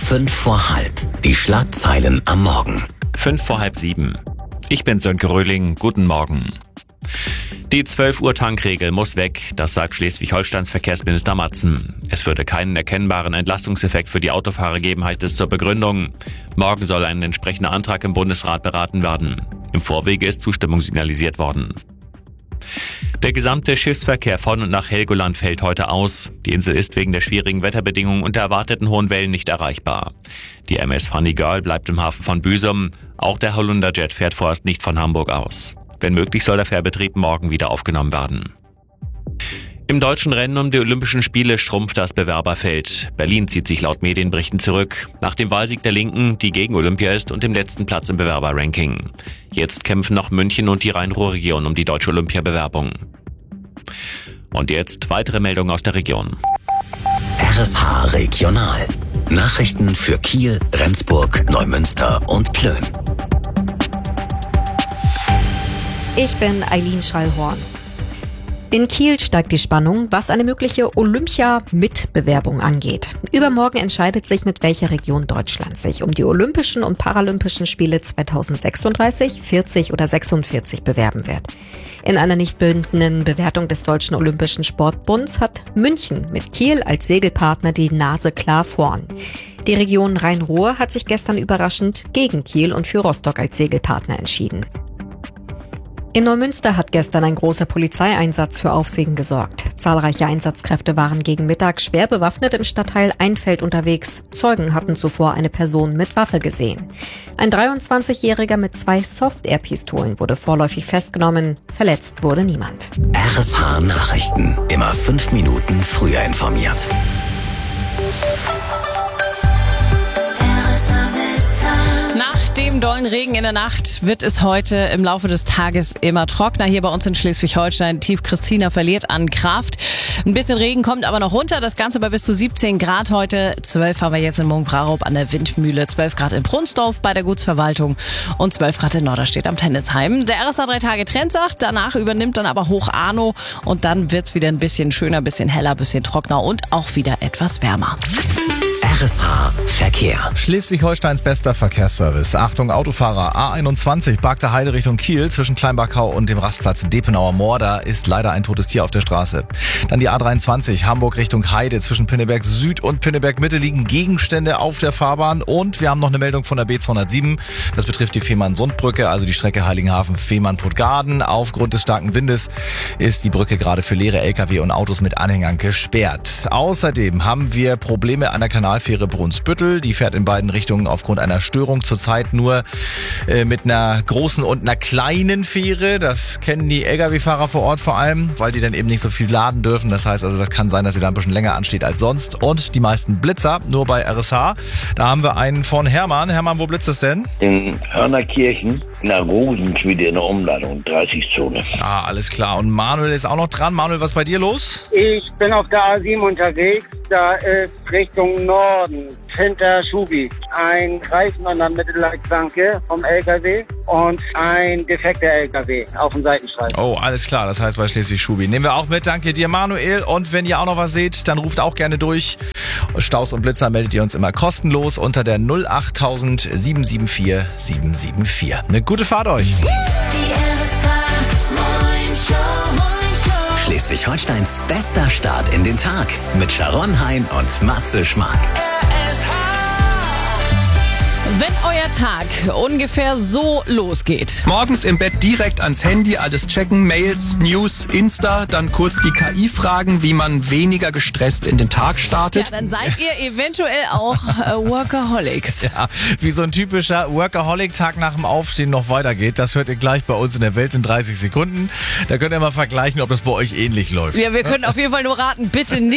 5 vor halb. Die Schlagzeilen am Morgen. 5 vor halb 7. Ich bin Sönke Röhling. Guten Morgen. Die 12-Uhr-Tankregel muss weg, das sagt Schleswig-Holsteins Verkehrsminister Matzen. Es würde keinen erkennbaren Entlastungseffekt für die Autofahrer geben, heißt es zur Begründung. Morgen soll ein entsprechender Antrag im Bundesrat beraten werden. Im Vorwege ist Zustimmung signalisiert worden. Der gesamte Schiffsverkehr von und nach Helgoland fällt heute aus. Die Insel ist wegen der schwierigen Wetterbedingungen und der erwarteten hohen Wellen nicht erreichbar. Die MS Funny Girl bleibt im Hafen von Büsum. Auch der Holunderjet fährt vorerst nicht von Hamburg aus. Wenn möglich soll der Fährbetrieb morgen wieder aufgenommen werden. Im deutschen Rennen um die Olympischen Spiele schrumpft das Bewerberfeld. Berlin zieht sich laut Medienberichten zurück. Nach dem Wahlsieg der Linken, die gegen Olympia ist, und dem letzten Platz im Bewerberranking. Jetzt kämpfen noch München und die Rhein-Ruhr-Region um die deutsche Olympiabewerbung. Und jetzt weitere Meldungen aus der Region. RSH Regional. Nachrichten für Kiel, Rendsburg, Neumünster und Plön. Ich bin Eileen Schallhorn. In Kiel steigt die Spannung, was eine mögliche Olympia-Mitbewerbung angeht. Übermorgen entscheidet sich, mit welcher Region Deutschland sich um die Olympischen und Paralympischen Spiele 2036, 40 oder 46 bewerben wird. In einer nicht bindenden Bewertung des Deutschen Olympischen Sportbunds hat München mit Kiel als Segelpartner die Nase klar vorn. Die Region Rhein-Ruhr hat sich gestern überraschend gegen Kiel und für Rostock als Segelpartner entschieden. In Neumünster hat gestern ein großer Polizeieinsatz für Aufsehen gesorgt. Zahlreiche Einsatzkräfte waren gegen Mittag schwer bewaffnet im Stadtteil Einfeld unterwegs. Zeugen hatten zuvor eine Person mit Waffe gesehen. Ein 23-Jähriger mit 2 Soft-Air-Pistolen wurde vorläufig festgenommen. Verletzt wurde niemand. RSH Nachrichten. Immer 5 Minuten früher informiert. Nach dem dollen Regen in der Nacht wird es heute im Laufe des Tages immer trockener. Hier bei uns in Schleswig-Holstein. Tief Christina verliert an Kraft. Ein bisschen Regen kommt aber noch runter. Das Ganze bei bis zu 17 Grad heute. 12 haben wir jetzt in Mung-Brarup an der Windmühle. 12 Grad in Brunsdorf bei der Gutsverwaltung. Und 12 Grad in Norderstedt am Tennisheim. Der RSA 3 Tage Trend sagt, danach übernimmt dann aber Hoch Arno. Und dann wird's wieder ein bisschen schöner, ein bisschen heller, ein bisschen trockener und auch wieder etwas wärmer. RSH Verkehr. Schleswig-Holsteins bester Verkehrsservice. Achtung Autofahrer, A21 Barkter Heide Richtung Kiel zwischen Kleinbachau und dem Rastplatz Depenauer Moor. Da ist leider ein totes Tier auf der Straße. Dann die A23 Hamburg Richtung Heide zwischen Pinneberg Süd und Pinneberg Mitte liegen Gegenstände auf der Fahrbahn. Und wir haben noch eine Meldung von der B207. Das betrifft die Fehmarn-Sundbrücke, also die Strecke Heiligenhafen-Fehmarn-Puttgarden. Aufgrund des starken Windes ist die Brücke gerade für leere LKW und Autos mit Anhängern gesperrt. Außerdem haben wir Probleme an der Kanalfähre Brunsbüttel. Die fährt in beiden Richtungen aufgrund einer Störung zurzeit nur mit einer großen und einer kleinen Fähre. Das kennen die Lkw-Fahrer vor Ort vor allem, weil die dann eben nicht so viel laden dürfen. Das heißt also, das kann sein, dass sie da ein bisschen länger ansteht als sonst. Und die meisten Blitzer nur bei RSH. Da haben wir einen von Hermann. Hermann, wo blitzt es denn? In Hörnerkirchen, in der Rosenschmiede in der Umleitung, 30-Zone. Ah, alles klar. Und Manuel ist auch noch dran. Manuel, was ist bei dir los? Ich bin auf der A7 unterwegs. Da ist Richtung Norden, hinter Schubi, ein Reifen an der Mittelleitplanke vom LKW und ein defekter LKW auf dem Seitenstreifen. Oh, alles klar. Das heißt bei Schleswig-Schubi. Nehmen wir auch mit. Danke dir, Manuel. Und wenn ihr auch noch was seht, dann ruft auch gerne durch. Staus und Blitzer meldet ihr uns immer kostenlos unter der 08000 774 774. Eine gute Fahrt euch. Schleswig-Holsteins bester Start in den Tag mit Sharon Hein und Matze Schmark. Wenn euer Tag ungefähr so losgeht. Morgens im Bett direkt ans Handy, alles checken, Mails, News, Insta, dann kurz die KI fragen, wie man weniger gestresst in den Tag startet. Ja, dann seid ihr eventuell auch Workaholics. Ja, wie so ein typischer Workaholic-Tag nach dem Aufstehen noch weitergeht, das hört ihr gleich bei uns in der Welt in 30 Sekunden. Da könnt ihr mal vergleichen, ob das bei euch ähnlich läuft. Ja, wir können auf jeden Fall nur raten, bitte nicht